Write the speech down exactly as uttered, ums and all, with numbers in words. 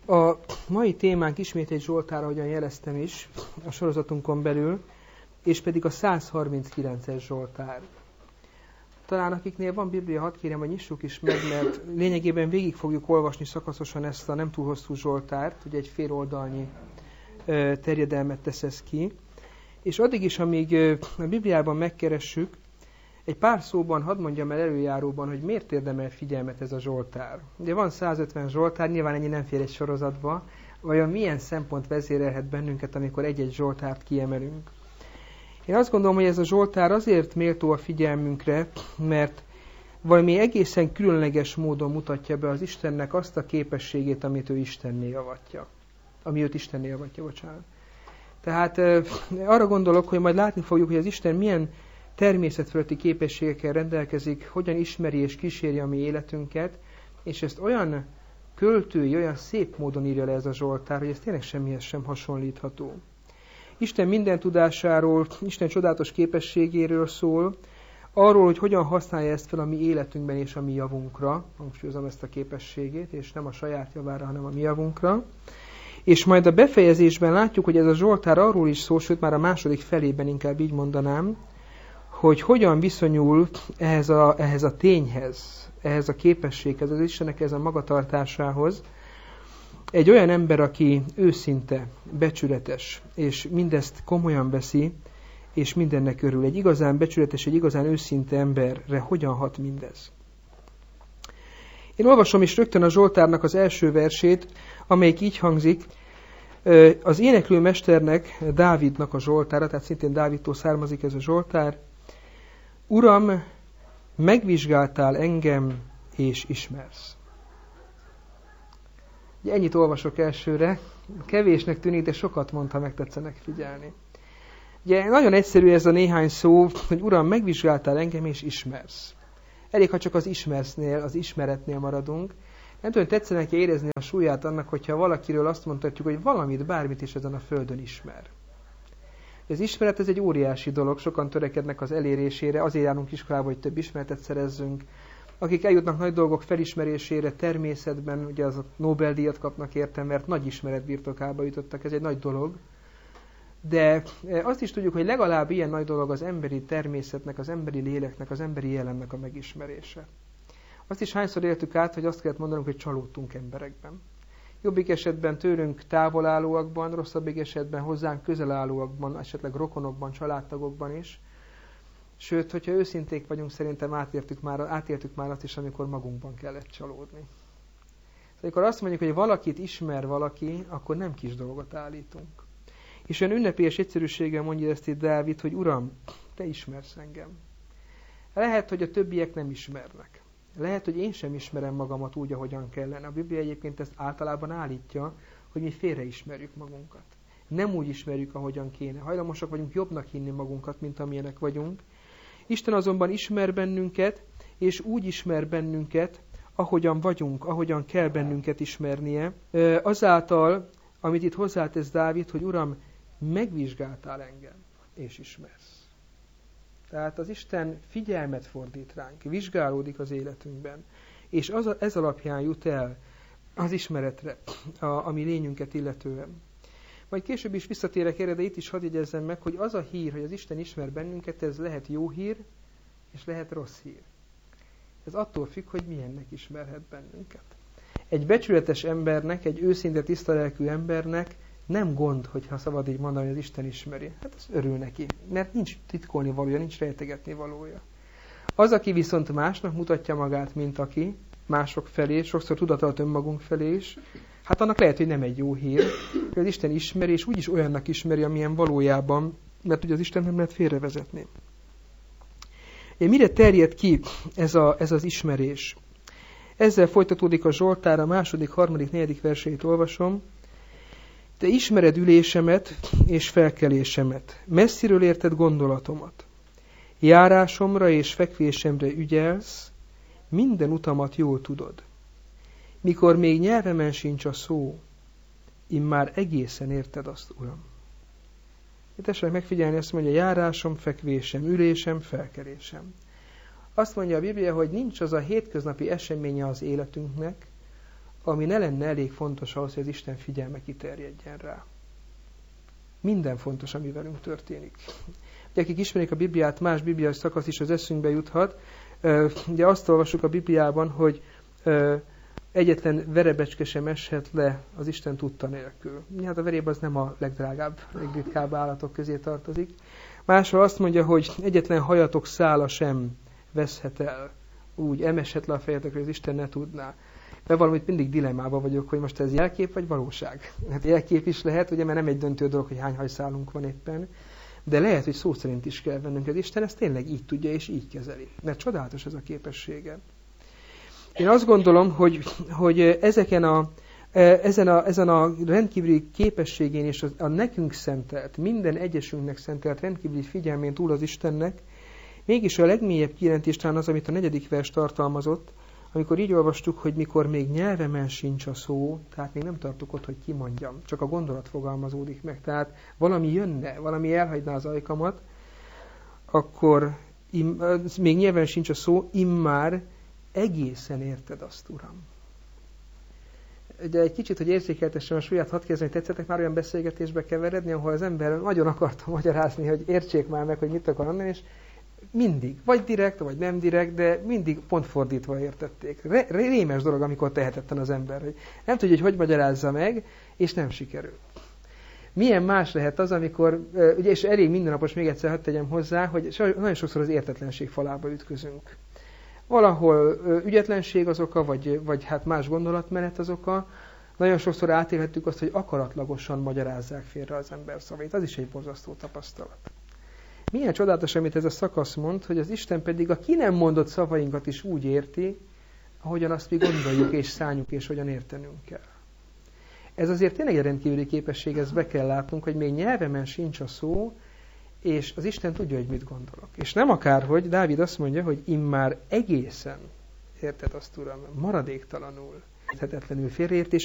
A mai témánk ismét egy Zsoltár, ahogyan jeleztem is a sorozatunkon belül, és pedig a száz harminckilences Zsoltár. Talán akiknél van Biblia, hadd kérem, hogy nyissuk is meg, mert lényegében végig fogjuk olvasni szakaszosan ezt a nem túl hosszú Zsoltárt, ugye egy fél oldalnyi terjedelmet tesz ez ki. És addig is, amíg a Bibliában megkeressük, egy pár szóban hadd mondjam el előjáróban, hogy miért érdemel figyelmet ez a Zsoltár. Ugye van százötven Zsoltár, nyilván ennyi nem fér egy sorozatba, vajon milyen szempont vezérelhet bennünket, amikor egy-egy Zsoltárt kiemelünk. Én azt gondolom, hogy ez a Zsoltár azért méltó a figyelmünkre, mert valami egészen különleges módon mutatja be az Istennek azt a képességét, amit ő Istenné avatja. Ami őt Istenné avatja, bocsánat. Tehát arra gondolok, hogy majd látni fogjuk, hogy az Isten milyen természetfölötti képességekkel rendelkezik, hogyan ismeri és kíséri a mi életünket, és ezt olyan költői, olyan szép módon írja le ez a Zsoltár, hogy ez tényleg semmihez sem hasonlítható. Isten minden tudásáról, Isten csodálatos képességéről szól, arról, hogy hogyan használja ezt fel a mi életünkben és a mi javunkra, hangsúlyozom ezt a képességét, és nem a saját javára, hanem a mi javunkra. És majd a befejezésben látjuk, hogy ez a Zsoltár arról is szól, sőt már a második felében inkább így mondanám, hogy hogyan viszonyul ehhez a, ehhez a tényhez, ehhez a képességhez, az Istennek ehhez a magatartásához, egy olyan ember, aki őszinte, becsületes, és mindezt komolyan veszi, és mindennek örül. Egy igazán becsületes, egy igazán őszinte emberre hogyan hat mindez? Én olvasom is rögtön a Zsoltárnak az első versét, amelyik így hangzik, az éneklő mesternek, Dávidnak a Zsoltára, tehát szintén Dávidtól származik ez a Zsoltár. Uram, megvizsgáltál engem, és ismersz. Ugye ennyit olvasok elsőre, kevésnek tűnik, de sokat mond, ha megtetszenek figyelni. Ugye nagyon egyszerű ez a néhány szó, hogy Uram, megvizsgáltál engem, és ismersz. Elég, ha csak az ismersznél, az ismeretnél maradunk. Nem tudom, tetszenek érezni a súlyát annak, hogyha valakiről azt mondhatjuk, hogy valamit, bármit is ezen a földön ismer. Az ismeret ez egy óriási dolog, sokan törekednek az elérésére, azért járunk iskolába, hogy több ismeretet szerezzünk. Akik eljutnak nagy dolgok felismerésére természetben, ugye az a Nobel-díjat kapnak érte, mert nagy ismeret birtokába jutottak, ez egy nagy dolog. De azt is tudjuk, hogy legalább ilyen nagy dolog az emberi természetnek, az emberi léleknek, az emberi jelennek a megismerése. Azt is hányszor éltük át, hogy azt kellett mondanunk, hogy csalódtunk emberekben. Jobbik esetben tőlünk távolállóakban, rosszabbik esetben hozzánk közelállóakban, esetleg rokonokban, családtagokban is. Sőt, hogyha őszinték vagyunk, szerintem átéltük már, átéltük már azt is, amikor magunkban kellett csalódni. Amikor azt mondjuk, hogy valakit ismer valaki, akkor nem kis dolgot állítunk. És olyan ünnepélyes egyszerűséggel mondja ezt itt Dávid, hogy Uram, te ismersz engem. Lehet, hogy a többiek nem ismernek. Lehet, hogy én sem ismerem magamat úgy, ahogyan kellene. A Biblia egyébként ezt általában állítja, hogy mi félreismerjük magunkat. Nem úgy ismerjük, ahogyan kéne. Hajlamosak vagyunk jobbnak hinni magunkat, mint amilyenek vagyunk. Isten azonban ismer bennünket, és úgy ismer bennünket, ahogyan vagyunk, ahogyan kell bennünket ismernie. Azáltal, amit itt hozzátesz Dávid, hogy Uram, megvizsgáltál engem, és ismersz. Tehát az Isten figyelmet fordít ránk, vizsgálódik az életünkben, és az, ez alapján jut el az ismeretre, a, a mi lényünket illetően. Majd később is visszatérek erre, de itt is hadd jegyezzem meg, hogy az a hír, hogy az Isten ismer bennünket, ez lehet jó hír, és lehet rossz hír. Ez attól függ, hogy milyennek ismerhet bennünket. Egy becsületes embernek, egy őszinte tisztalelkű embernek nem gond, hogyha szabad így mondani, hogy az Isten ismeri. Hát ez örül neki, mert nincs titkolni valója, nincs rejtegetni valója. Az, aki viszont másnak mutatja magát, mint aki, mások felé, sokszor tudatalat önmagunk felé is, hát annak lehet, hogy nem egy jó hír, hogy az Isten ismeri, és úgyis olyannak ismeri, amilyen valójában, mert ugye az Isten nem lehet félrevezetni. Mire terjed ki ez, a, ez az ismerés? Ezzel folytatódik a Zsoltár, a második, harmadik, negyedik verseit olvasom. Te ismered ülésemet és felkelésemet, messziről érted gondolatomat. Járásomra és fekvésemre ügyelsz, minden utamat jól tudod. Mikor még nyelvemen sincs a szó, immár egészen érted azt, Uram. Tessék megfigyelni, azt mondja, járásom, fekvésem, ülésem, felkelésem. Azt mondja a Biblia, hogy nincs az a hétköznapi eseménye az életünknek, ami ne lenne elég fontos ahhoz, hogy az Isten figyelme kiterjedjen rá. Minden fontos, ami velünk történik. Ugye, akik ismerik a Bibliát, más bibliai szakasz is az eszünkbe juthat. Ugye azt olvassuk a Bibliában, hogy egyetlen verebecske sem eshet le az Isten tudta nélkül. Hát a veréb az nem a legdrágább, legritkább állatok közé tartozik. Máshol azt mondja, hogy egyetlen hajatok szála sem veszhet el. Úgy emeshet le a fejetekre, hogy az Isten ne tudná. De valamit mindig dilemmában vagyok, hogy most ez jelkép vagy valóság. Hát jelkép is lehet, ugye, mert nem egy döntő dolog, hogy hány hajszálunk van éppen. De lehet, hogy szó szerint is kell vennünk. Az Isten ezt tényleg így tudja és így kezeli. Mert csodálatos ez a képessége. Én azt gondolom, hogy, hogy ezeken a, ezen, a, ezen a rendkívüli képességén és a, a nekünk szentelt, minden egyesünknek szentelt rendkívüli figyelmén túl az Istennek, mégis a legmélyebb kijelentés talán az, amit a negyedik vers tartalmazott, amikor így olvastuk, hogy mikor még nyelvemen sincs a szó, tehát még nem tartok ott, hogy kimondjam, csak a gondolat fogalmazódik meg, tehát valami jönne, valami elhagyná az ajkamat, akkor im, még nyelven sincs a szó, immár egészen érted azt, Uram. De egy kicsit, hogy érzékeltessem a súlyát, hadd kezdeni, tetszettek már olyan beszélgetésbe keveredni, ahol az ember nagyon akarta magyarázni, hogy értsék már meg, hogy mit akar mondani, és mindig, vagy direkt, vagy nem direkt, de mindig pont fordítva értették. Rémes dolog, amikor tehetetlen az ember, hogy nem tudja, hogy hogy magyarázza meg, és nem sikerül. Milyen más lehet az, amikor, ugye, és elég mindennapos, még egyszer hadd tegyem hozzá, hogy nagyon sokszor az értetlenség falába ütközünk. Valahol ügyetlenség az oka, vagy, vagy hát más gondolatmenet az oka. Nagyon sokszor átélhettük azt, hogy akaratlagosan magyarázzák félre az ember szavait. Az is egy borzasztó tapasztalat. Milyen csodálatos, amit ez a szakasz mond, hogy az Isten pedig a ki nem mondott szavainkat is úgy érti, ahogyan azt mi gondoljuk és szánjuk, és hogyan értenünk kell. Ez azért tényleg egy rendkívüli képesség, ezt be kell látnunk, hogy még nyelvemen sincs a szó, és az Isten tudja, hogy mit gondolok. És nem akárhogy, Dávid azt mondja, hogy immár egészen érted azt, Uram, maradéktalanul, érthetetlenül félreértés,